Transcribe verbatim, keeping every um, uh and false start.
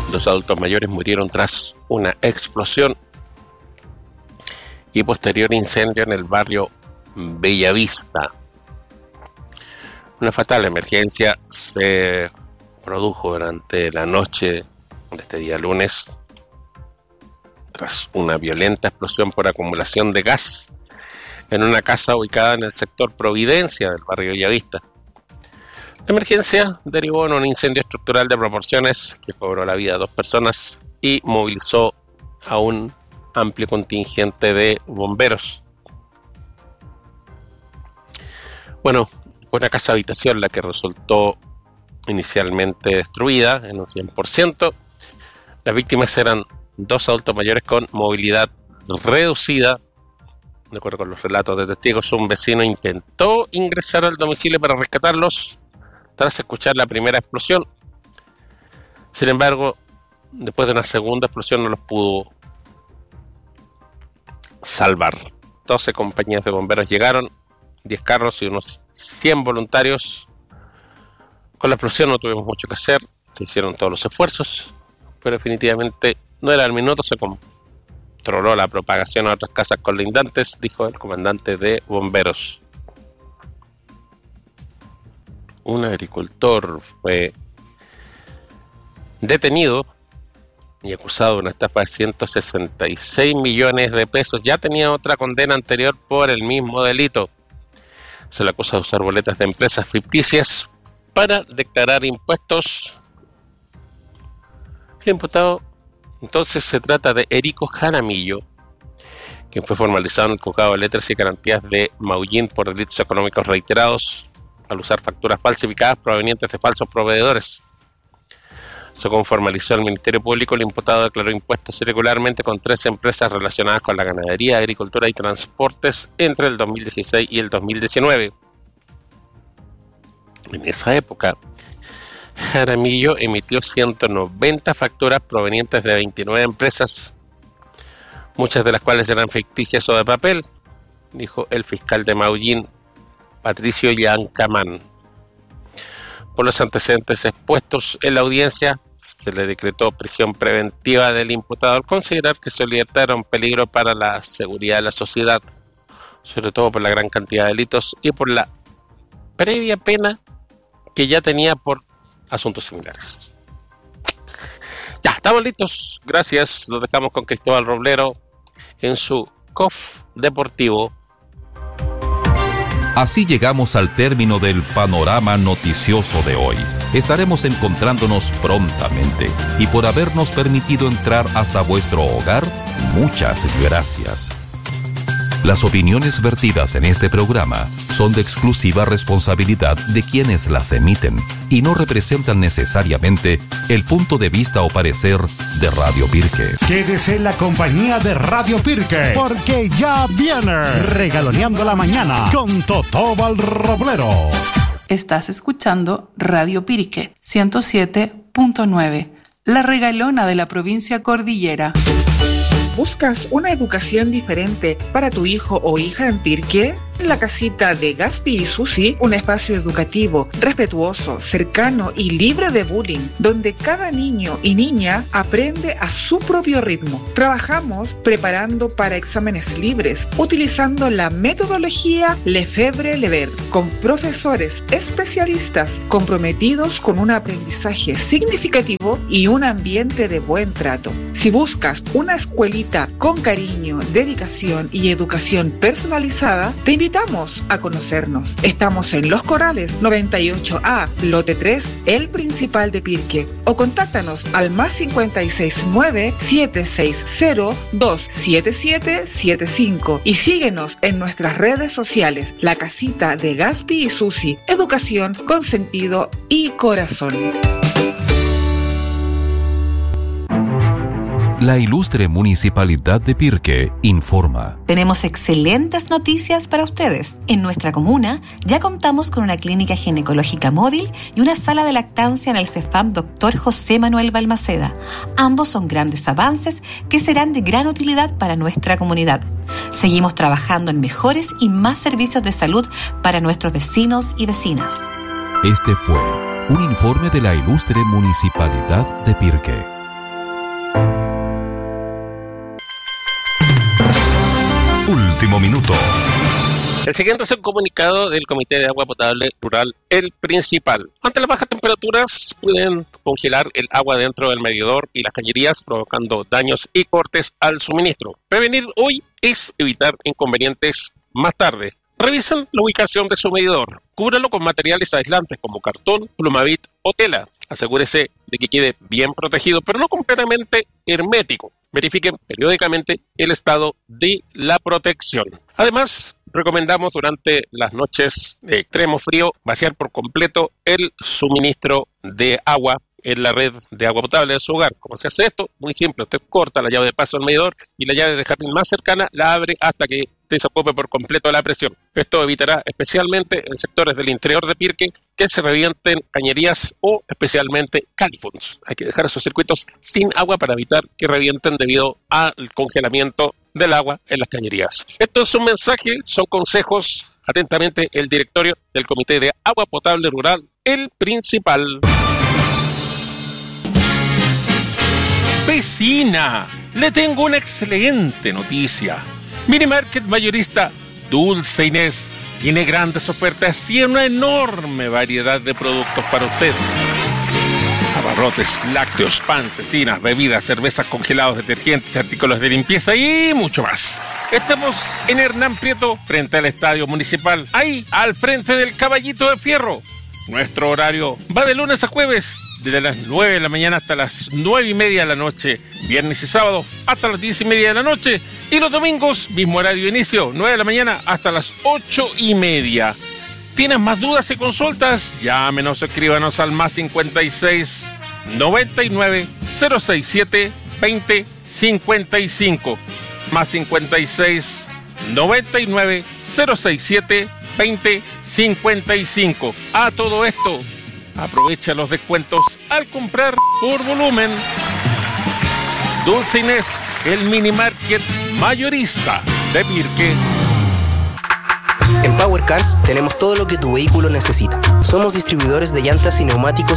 Dos adultos mayores murieron tras una explosión y posterior incendio en el barrio Bellavista. Una fatal emergencia se produjo durante la noche de este día lunes tras una violenta explosión por acumulación de gas en una casa ubicada en el sector Providencia del barrio Bellavista. La emergencia derivó en un incendio estructural de proporciones que cobró la vida a dos personas y movilizó a un amplio contingente de bomberos. Bueno, fue una casa habitación la que resultó inicialmente destruida en un cien por ciento. Las víctimas eran dos adultos mayores con movilidad reducida. De acuerdo con los relatos de testigos, un vecino intentó ingresar al domicilio para rescatarlos tras escuchar la primera explosión. Sin embargo, después de una segunda explosión no los pudo salvar. doce compañías de bomberos llegaron, diez carros y unos cien voluntarios. Con la explosión no tuvimos mucho que hacer, se hicieron todos los esfuerzos, pero definitivamente no era el minuto, se controló la propagación a otras casas colindantes, dijo el comandante de bomberos. Un agricultor fue detenido y acusado de una estafa de ciento sesenta y seis millones de pesos. Ya tenía otra condena anterior por el mismo delito. Se le acusa de usar boletas de empresas ficticias para declarar impuestos. El imputado entonces se trata de Erico Jaramillo, quien fue formalizado en el Juzgado de Letras y Garantías de Maullín por delitos económicos reiterados al usar facturas falsificadas provenientes de falsos proveedores. Según formalizó el Ministerio Público, el imputado declaró impuestos irregularmente con tres empresas relacionadas con la ganadería, agricultura y transportes entre el dos mil dieciséis y el dos mil diecinueve. En esa época, Jaramillo emitió ciento noventa facturas provenientes de veintinueve empresas, muchas de las cuales eran ficticias o de papel, dijo el fiscal de Maullín, Patricio Yancamán. Por los antecedentes expuestos en la audiencia, se le decretó prisión preventiva del imputado al considerar que su libertad era un peligro para la seguridad de la sociedad, sobre todo por la gran cantidad de delitos y por la previa pena que ya tenía por asuntos similares. Ya, estamos listos. Gracias. Los dejamos con Cristóbal Roblero en su C O F Deportivo. Así llegamos al término del panorama noticioso de hoy. Estaremos encontrándonos prontamente y por habernos permitido entrar hasta vuestro hogar, muchas gracias. Las opiniones vertidas en este programa son de exclusiva responsabilidad de quienes las emiten y no representan necesariamente el punto de vista o parecer de Radio Pirque. Quédese en la compañía de Radio Pirque, porque ya viene Regaloneando la Mañana con Cristóbal Roblero. Estás escuchando Radio Pirque ciento siete punto nueve, la regalona de la provincia Cordillera. ¿Buscas una educación diferente para tu hijo o hija en Pirque? En la casita de Gaspi y Susi, un espacio educativo, respetuoso, cercano y libre de bullying, donde cada niño y niña aprende a su propio ritmo. Trabajamos preparando para exámenes libres, utilizando la metodología Lefebvre-Lever, con profesores especialistas comprometidos con un aprendizaje significativo y un ambiente de buen trato. Si buscas una escuelita con cariño, dedicación y educación personalizada, te invitamos a conocernos. Estamos en Los Corrales noventa y ocho A, lote tres, el principal de Pirque. O contáctanos al más cincuenta y seis nueve, siete seis cero, dos siete siete siete cinco y síguenos en nuestras redes sociales. La casita de Gaspi y Susi, educación con sentido y corazón. La ilustre Municipalidad de Pirque informa. Tenemos excelentes noticias para ustedes. En nuestra comuna ya contamos con una clínica ginecológica móvil y una sala de lactancia en el CEFAM Doctor José Manuel Balmaceda. Ambos son grandes avances que serán de gran utilidad para nuestra comunidad. Seguimos trabajando en mejores y más servicios de salud para nuestros vecinos y vecinas. Este fue un informe de la ilustre Municipalidad de Pirque. último minuto. El siguiente es el comunicado del Comité de Agua Potable Rural, el principal. Ante las bajas temperaturas pueden congelar el agua dentro del medidor y las cañerías, provocando daños y cortes al suministro. Prevenir hoy es evitar inconvenientes más tarde. Revisen la ubicación de su medidor. Cúbralo con materiales aislantes como cartón, plumavit o tela. Asegúrese de que quede bien protegido, pero no completamente hermético. Verifiquen periódicamente el estado de la protección. Además, recomendamos durante las noches de extremo frío vaciar por completo el suministro de agua en la red de agua potable de su hogar. ¿Cómo se hace esto? Muy simple. Usted corta la llave de paso del medidor y la llave de jardín más cercana la abre hasta que desocupe por completo la presión. Esto evitará especialmente en sectores del interior de Pirque que se revienten cañerías o especialmente californios. Hay que dejar esos circuitos sin agua para evitar que revienten debido al congelamiento del agua en las cañerías. Esto es un mensaje, son consejos. Atentamente, el directorio del Comité de Agua Potable Rural, el principal. Vecina, le tengo una excelente noticia. Mini Market mayorista Dulce Inés tiene grandes ofertas y una enorme variedad de productos para usted. Abarrotes, lácteos, pan, cecinas, bebidas, cervezas, congelados, detergentes, artículos de limpieza y mucho más. Estamos en Hernán Prieto, frente al Estadio Municipal, ahí, al frente del Caballito de Fierro. Nuestro horario va de lunes a jueves, desde las nueve de la mañana hasta las nueve y media de la noche, viernes y sábado hasta las diez y media de la noche, y los domingos, mismo horario de inicio, nueve de la mañana hasta las ocho y media. ¿Tienes más dudas y consultas? Llámenos o escríbanos al más cincuenta y seis, noventa y nueve, cero sesenta y siete, veinte, cincuenta y cinco, más cincuenta y seis, noventa y nueve, cero sesenta y siete, veinte, cincuenta y cinco. A todo esto, aprovecha los descuentos al comprar por volumen. Dulce Inés, el mini market mayorista de Pirque. En Power Cars tenemos todo lo que tu vehículo necesita. Somos distribuidores de llantas y neumáticos